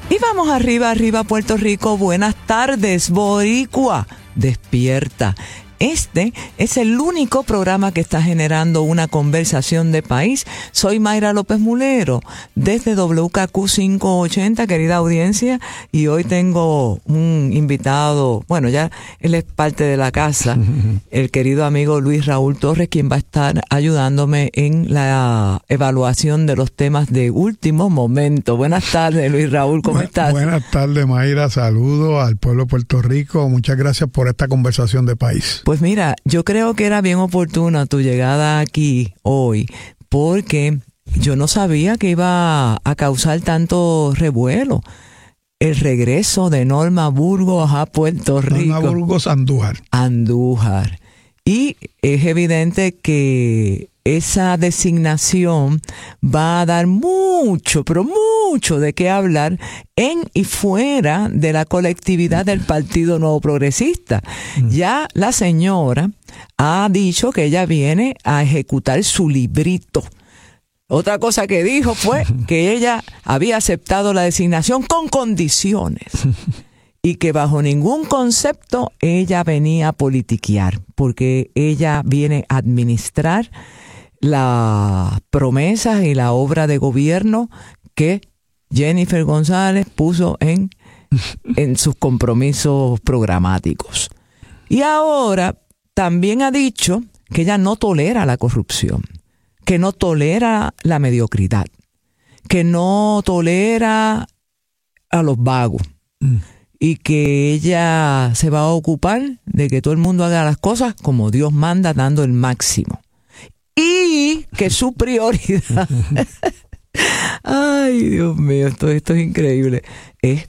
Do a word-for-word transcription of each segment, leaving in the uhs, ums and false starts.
Y vamos arriba, arriba, Puerto Rico. Buenas tardes, Boricua. Despierta. Este es el único programa que está generando una conversación de país. Soy Mayra López Mulero, desde W K Q quinientos ochenta, querida audiencia, y hoy tengo un invitado, bueno, ya él es parte de la casa, el querido amigo Luis Raúl Torres, quien va a estar ayudándome en la evaluación de los temas de último momento. Buenas tardes, Luis Raúl, ¿cómo Bu- estás? Buenas tardes, Mayra, saludos al pueblo de Puerto Rico, muchas gracias por esta conversación de país. Pues mira, yo creo que era bien oportuna tu llegada aquí hoy, porque yo no sabía que iba a causar tanto revuelo el regreso de Norma Burgos a Puerto Rico. Norma Burgos Andújar. Andújar. Y es evidente que esa designación va a dar mucho, pero mucho de qué hablar en y fuera de la colectividad del Partido Nuevo Progresista. Mm. Ya la señora ha dicho que ella viene a ejecutar su librito. Otra cosa que dijo fue que ella había aceptado la designación con condiciones. Y que bajo ningún concepto ella venía a politiquear, porque ella viene a administrar las promesas y la obra de gobierno que Jennifer González puso en, en sus compromisos programáticos. Y ahora también ha dicho que ella no tolera la corrupción, que no tolera la mediocridad, que no tolera a los vagos. Mm. Y que ella se va a ocupar de que todo el mundo haga las cosas como Dios manda, dando el máximo. Y que su prioridad, ay Dios mío, esto, esto es increíble, es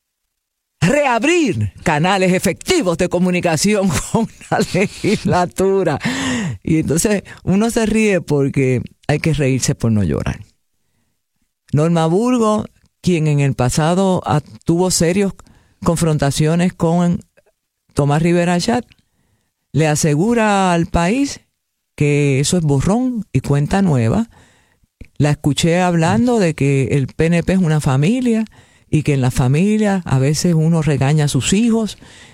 reabrir canales efectivos de comunicación con la legislatura. Y entonces uno se ríe porque hay que reírse por no llorar. Norma Burgos, quien en el pasado tuvo serios confrontaciones con Tomás Rivera Chat, le asegura al país que eso es borrón y cuenta nueva. La escuché hablando de que el P N P es una familia y que en la familia a veces uno regaña a sus hijos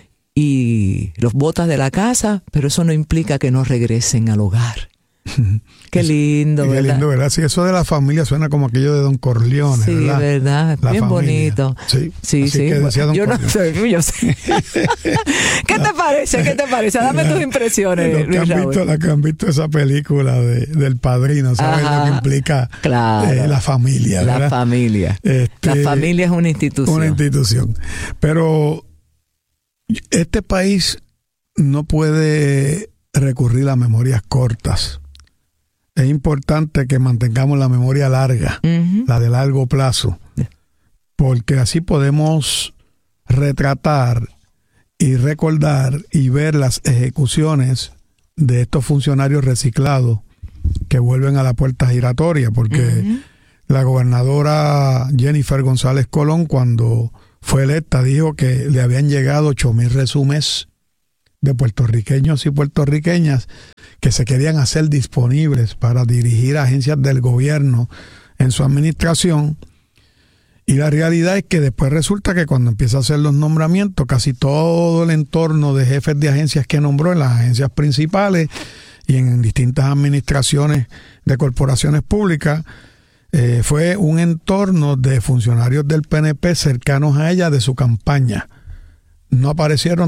y los bota de la casa, pero eso no implica que no regresen al hogar. Qué lindo, ¿verdad? Qué lindo, ¿verdad? Sí, eso de la familia suena como aquello de Don Corleone, sí, ¿verdad? Sí, verdad, la bien familia. Bonito. Sí, sí, sí. Que decía Don yo Corleone. No sé, yo sé. ¿Qué te parece? ¿Qué te parece? Dame tus impresiones, los que Luis han Raúl. visto, los que han visto esa película de, del Padrino, ¿saben lo que implica claro, eh, la familia? La ¿verdad? familia. Este, la familia es una institución. Una institución. Pero este país no puede recurrir a memorias cortas. Es importante que mantengamos la memoria larga, uh-huh. la de largo plazo, porque así podemos retratar y recordar y ver las ejecuciones de estos funcionarios reciclados que vuelven a la puerta giratoria, porque uh-huh. la gobernadora Jennifer González Colón, cuando fue electa, dijo que le habían llegado ocho mil resúmenes de puertorriqueños y puertorriqueñas que se querían hacer disponibles para dirigir agencias del gobierno en su administración. Y la realidad es que después resulta que cuando empieza a hacer los nombramientos, casi todo el entorno de jefes de agencias que nombró en las agencias principales y en distintas administraciones de corporaciones públicas, eh, fue un entorno de funcionarios del P N P cercanos a ella de su campaña. No aparecieron